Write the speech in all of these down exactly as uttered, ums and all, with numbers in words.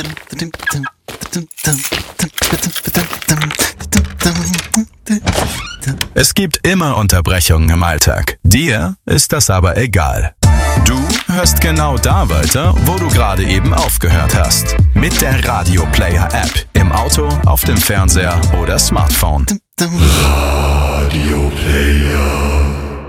Es gibt immer Unterbrechungen im Alltag. Dir ist das aber egal. Du hörst genau da weiter, wo du gerade eben aufgehört hast. Mit der Radio Player App. Im Auto, auf dem Fernseher oder Smartphone. Radio Player.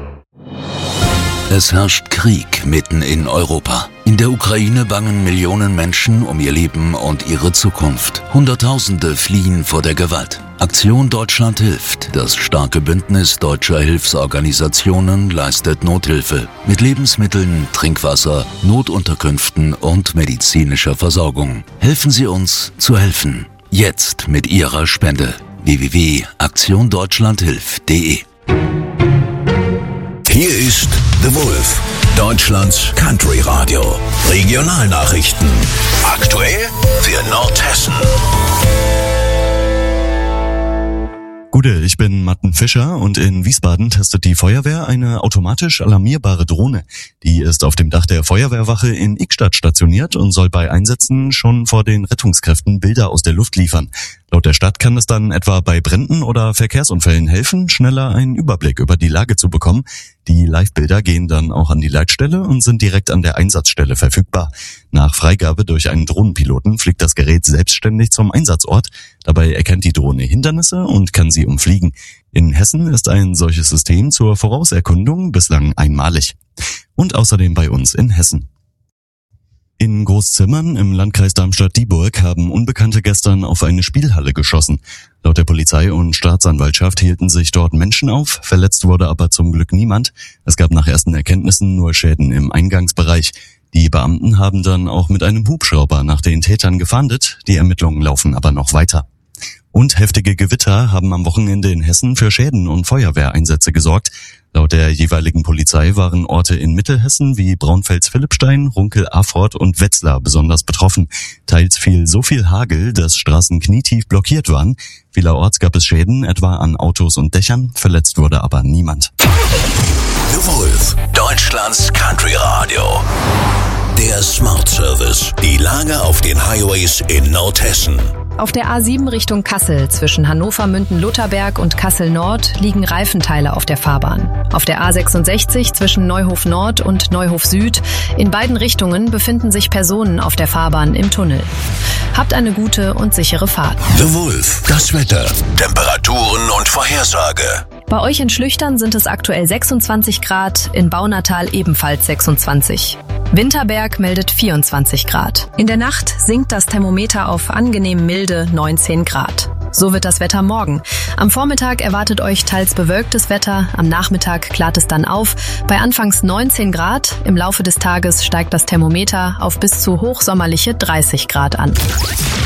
Es herrscht Krieg mitten in Europa. In der Ukraine bangen Millionen Menschen um ihr Leben und ihre Zukunft. Hunderttausende fliehen vor der Gewalt. Aktion Deutschland hilft. Das starke Bündnis deutscher Hilfsorganisationen leistet Nothilfe mit Lebensmitteln, Trinkwasser, Notunterkünften und medizinischer Versorgung. Helfen Sie uns zu helfen. Jetzt mit Ihrer Spende. w w w punkt aktion deutschland hilft punkt de. Hier ist The Wolf, Deutschlands Country Radio. Regionalnachrichten. Aktuell für Nordhessen. Gute, ich bin Matten Fischer und in Wiesbaden testet die Feuerwehr eine automatisch alarmierbare Drohne. Die ist auf dem Dach der Feuerwehrwache in Ickstadt stationiert und soll bei Einsätzen schon vor den Rettungskräften Bilder aus der Luft liefern. Laut der Stadt kann es dann etwa bei Bränden oder Verkehrsunfällen helfen, schneller einen Überblick über die Lage zu bekommen. Die Live-Bilder gehen dann auch an die Leitstelle und sind direkt an der Einsatzstelle verfügbar. Nach Freigabe durch einen Drohnenpiloten fliegt das Gerät selbstständig zum Einsatzort. Dabei erkennt die Drohne Hindernisse und kann sie umfliegen. In Hessen ist ein solches System zur Vorauserkundung bislang einmalig. Und außerdem bei uns in Hessen. In Großzimmern im Landkreis Darmstadt-Dieburg haben Unbekannte gestern auf eine Spielhalle geschossen. Laut der Polizei und Staatsanwaltschaft hielten sich dort Menschen auf, verletzt wurde aber zum Glück niemand. Es gab nach ersten Erkenntnissen nur Schäden im Eingangsbereich. Die Beamten haben dann auch mit einem Hubschrauber nach den Tätern gefahndet, die Ermittlungen laufen aber noch weiter. Und heftige Gewitter haben am Wochenende in Hessen für Schäden und Feuerwehreinsätze gesorgt. Laut der jeweiligen Polizei waren Orte in Mittelhessen wie Braunfels-Philippstein, Runkel-Afort und Wetzlar besonders betroffen. Teils fiel so viel Hagel, dass Straßen knietief blockiert waren. Vielerorts gab es Schäden, etwa an Autos und Dächern. Verletzt wurde aber niemand. The Wolf, Deutschlands Country Radio. Der Smart Service. Die Lage auf den Highways in Nordhessen. Auf der A sieben Richtung Kassel zwischen Hannover-Münden-Lutherberg und Kassel-Nord liegen Reifenteile auf der Fahrbahn. Auf der A sechsundsechzig zwischen Neuhof Nord und Neuhof Süd in beiden Richtungen befinden sich Personen auf der Fahrbahn im Tunnel. Habt eine gute und sichere Fahrt. The Wolf, das Wetter, Temperaturen und Vorhersage. Bei euch in Schlüchtern sind es aktuell sechsundzwanzig Grad, in Baunatal ebenfalls sechsundzwanzig. Winterberg meldet vierundzwanzig Grad. In der Nacht sinkt das Thermometer auf angenehm milde neunzehn Grad. So wird das Wetter morgen. Am Vormittag erwartet euch teils bewölktes Wetter, am Nachmittag klart es dann auf. Bei anfangs neunzehn Grad, im Laufe des Tages steigt das Thermometer auf bis zu hochsommerliche dreißig Grad an.